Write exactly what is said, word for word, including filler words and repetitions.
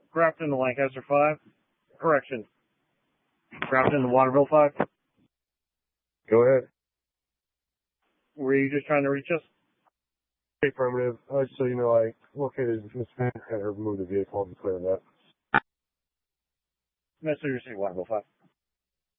Grafton to Lancaster five. Correction. Grafton to Waterville five. Go ahead. Were you just trying to reach us? Affirmative. Uh, so you know, I located Miss Van and her removed the vehicle and cleared that. Mister Waterville five.